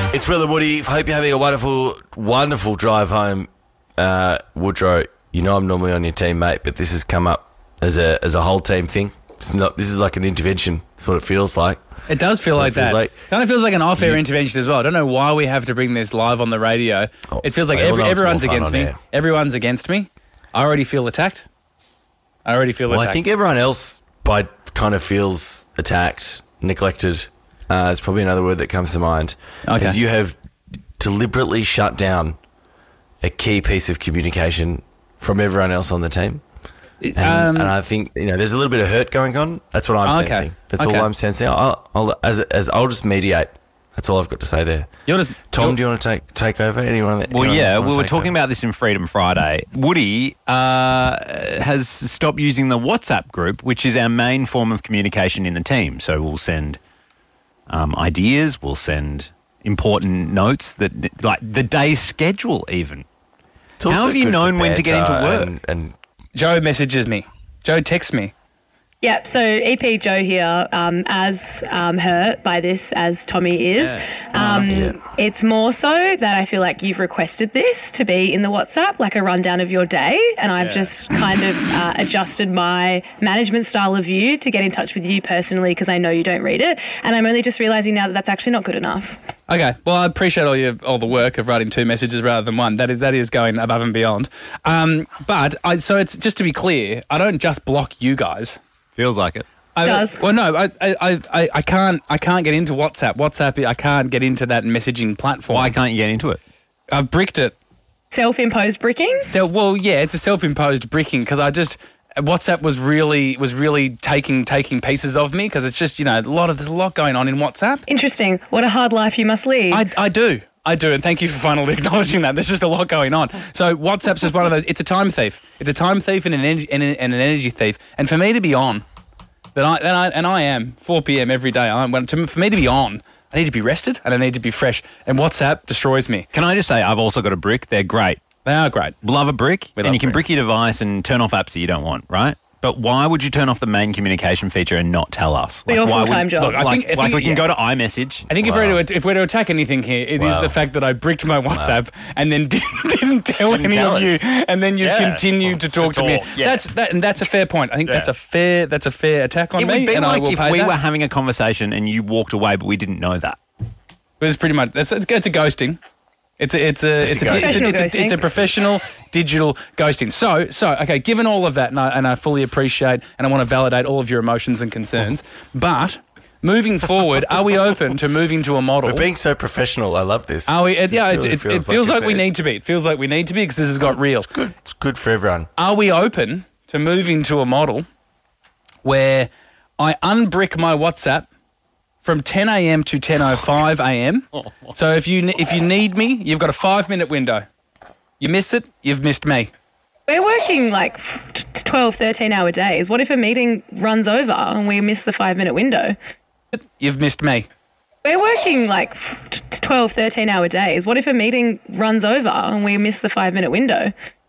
It's Will and Woody. I hope you're having a wonderful, wonderful drive home, Woodrow. You know I'm normally on your team, mate, but this has come up as a whole team thing. It's not. This is like an intervention. That's what it feels like. It does feel like that. Kind of feels like an off-air intervention as well. I don't know why we have to bring this live on the radio. It feels like everyone's against me. Everyone's against me. I already feel attacked. I think everyone else kind of feels attacked, neglected. It's probably another word that comes to mind. Because you have deliberately shut down a key piece of communication from everyone else on the team. And I think, there's a little bit of hurt going on. That's what I'm sensing. That's all I'm sensing. I'll just mediate. That's all I've got to say there. Tom, do you want to take over? Anyone? Well, yeah, we were talking about this in Freedom Friday. Woody has stopped using the WhatsApp group, which is our main form of communication in the team. So we'll send ideas, we'll send important notes, like the day's schedule even. How have you known when to get into work? And Joe messages me. Joe texts me. Yeah, so EP Joe here, as hurt by this as Tommy is. It's more so that I feel like you've requested this to be in the WhatsApp, like a rundown of your day, and I've just kind of adjusted my management style of you to get in touch with you personally because I know you don't read it, and I'm only just realising now that that's actually not good enough. Okay, well, I appreciate all the work of writing 2 messages rather than one. That is going above and beyond. So it's just to be clear, I don't just block you guys. Feels like it. Well, no, I can't get into WhatsApp. WhatsApp, I can't get into that messaging platform. Why can't you get into it? I've bricked it. Self-imposed bricking? It's a self-imposed bricking because WhatsApp was really taking pieces of me because it's just, there's a lot going on in WhatsApp. Interesting. What a hard life you must lead. I do, and thank you for finally acknowledging that. There's just a lot going on. So WhatsApp's just one of those. It's a time thief. It's a time thief and an energy thief. And for me to be on, I am 4 p.m. every day. For me to be on, I need to be rested and I need to be fresh. And WhatsApp destroys me. Can I just say I've also got a brick. They're great. They are great. Love a brick, and you can brick your device and turn off apps that you don't want, right? But why would you turn off the main communication feature and not tell us? For your full-time job. Look, I think we can go to iMessage. I think if we're to attack anything here, it is the fact that I bricked my WhatsApp and then didn't tell any of you, and then you continued to talk to me. Yeah. That's a fair point. I think that's a fair attack on me. It would be and like if we were having a conversation and you walked away, but we didn't know that. It was pretty much it's a ghosting. It's a professional digital ghosting. So okay, given all of that, and I fully appreciate and I want to validate all of your emotions and concerns, but moving forward, are we open to moving to a model? We're being so professional. I love this. Are we? It feels like we need to be. It feels like we need to be because this has got real. It's good for everyone. Are we open to moving to a model where I unbrick my WhatsApp from 10 a.m. to 10:05 a.m. So if you need me, you've got a 5-minute window. You miss it, you've missed me. We're working like 12, 13-hour days. What if a meeting runs over and we miss the 5-minute window? You've missed me. We're working like 12, 13-hour days. What if a meeting runs over and we miss the 5-minute window?